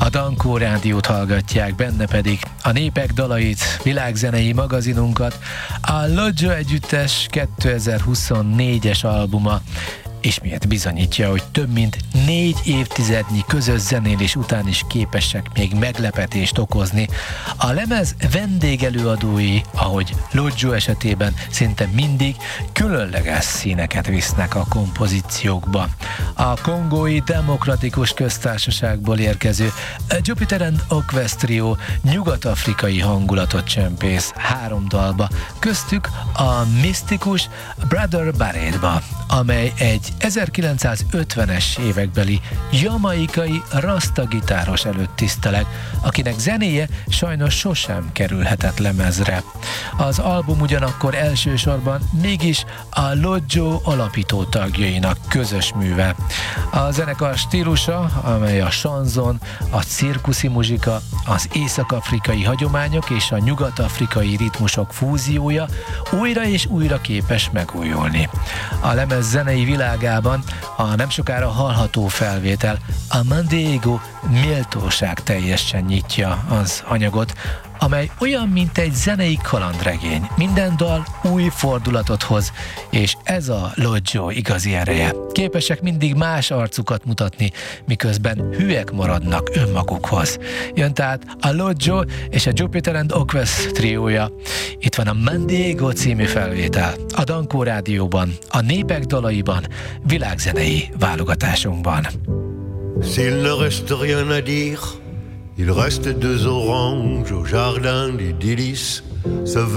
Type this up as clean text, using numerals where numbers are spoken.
A Dankó Rádiót hallgatják, benne pedig a Népek dalait, világzenei magazinunkat, a Lodjo együttes 2024-es albuma ismét bizonyítja, hogy több mint 4 évtizednyi közös zenélés után is képesek még meglepetést okozni. A lemez vendégelőadói, ahogy Lodjo esetében, szinte mindig különleges színeket visznek a kompozíciókba. A Kongói Demokratikus Köztársaságból érkező Jupiter and Oquest Trio nyugat-afrikai hangulatot csempész 3 dalba, köztük a misztikus Brother Barrett-ba, amely egy 1950-es évekbeli jamaikai rasta gitáros előtt tiszteleg, akinek zenéje sajnos sosem kerülhetett lemezre. Az album ugyanakkor elsősorban mégis a Lodjo alapító tagjainak közös műve. A zenekar stílusa, amely a chanson, a cirkuszi muzsika, az észak-afrikai hagyományok és a nyugat-afrikai ritmusok fúziója, újra és újra képes megújulni. A lemez zenei világában a nem sokára hallható felvétel a Mandégo méltóság teljesen nyitja az anyagot, amely olyan, mint egy zenei kalandregény. Minden dal új fordulatot hoz, és ez a Lodjo igazi ereje. Képesek mindig más arcukat mutatni, miközben hülyek maradnak önmagukhoz. Jön tehát a Lodjo és a Jupiter and Oquest triója. Itt van a Mandégo című felvétel. A Dankó Rádióban, a Népek dalaiban, világzenei válogatásunkban. S'il ne reste rien à dire, il reste 2 oranges au jardin des délices.